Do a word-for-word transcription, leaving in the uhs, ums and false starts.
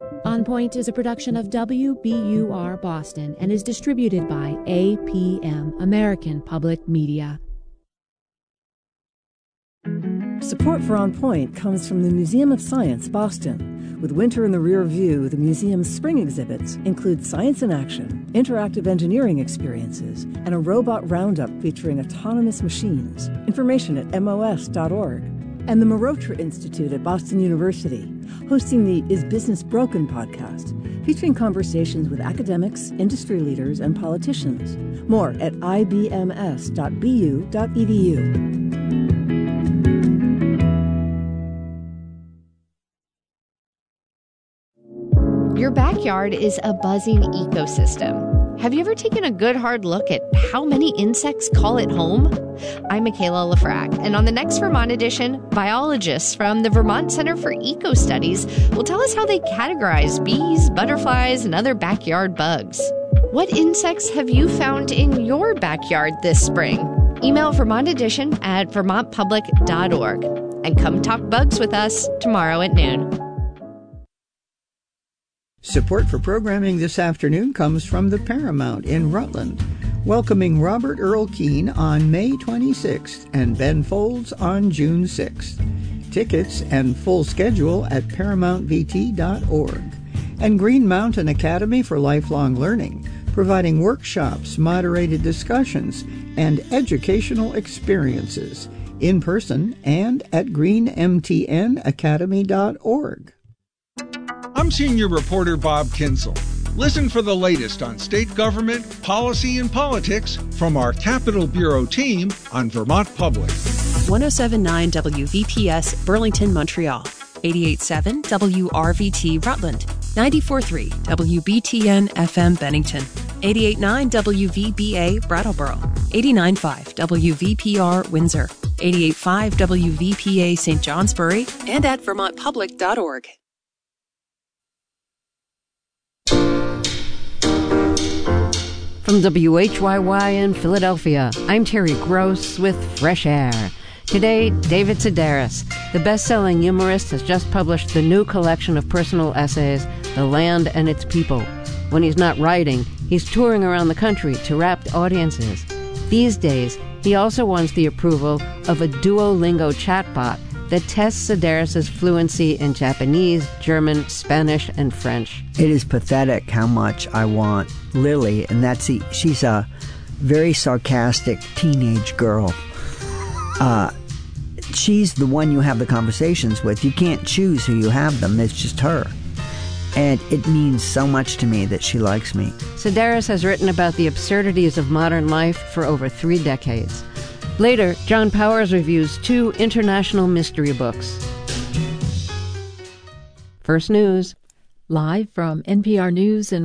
On Point is a production of W B U R Boston and is distributed by A P M, American Public Media. Support for On Point comes from the Museum of Science, Boston. With winter in the rear view, the museum's spring exhibits include science in action, interactive engineering experiences, and a robot roundup featuring autonomous machines. Information at M O S dot org. And the Marotra Institute at Boston University, hosting the Is Business Broken podcast, featuring conversations with academics, industry leaders, and politicians. More at I B M S dot B U dot E D U. Your backyard is a buzzing ecosystem. Have you ever taken a good hard look at how many insects call it home? I'm Michaela Lafrac, and on the next Vermont edition, biologists from the Vermont Center for Eco Studies will tell us how they categorize bees, butterflies, and other backyard bugs. What insects have you found in your backyard this spring? Email Vermont Edition at vermont public dot org and come talk bugs with us tomorrow at noon. Support for programming this afternoon comes from the Paramount in Rutland, welcoming Robert Earl Keen on May twenty-sixth and Ben Folds on June sixth. Tickets and full schedule at paramount v t dot org. And Green Mountain Academy for Lifelong Learning, providing workshops, moderated discussions, and educational experiences in person and at green m t n academy dot org. I'm Senior Reporter Bob Kinsel. Listen for the latest on state government, policy, and politics from our Capitol Bureau team on Vermont Public. one oh seven point nine W V P S Burlington, Montreal. eighty-eight point seven W R V T Rutland. ninety-four point three W B T N F M Bennington. eighty-eight point nine W V B A Brattleboro. eighty-nine point five W V P R Windsor. eighty-eight point five W V P A Saint Johnsbury. And at vermont public dot org. From W H Y Y in Philadelphia, I'm Terry Gross with Fresh Air. Today, David Sedaris, the best-selling humorist, has just published the new collection of personal essays, The Land and Its People. When he's not writing, he's touring around the country to rapt audiences. These days, he also wants the approval of a Duolingo chatbot that tests Sedaris' fluency in Japanese, German, Spanish, and French. It is pathetic how much I want Lily, and that's the, she's a very sarcastic teenage girl. Uh, she's the one you have the conversations with. You can't choose who you have them. It's just her. And it means so much to me that she likes me. Sedaris has written about the absurdities of modern life for over three decades. Later, John Powers reviews two international mystery books. First News. Live from N P R News in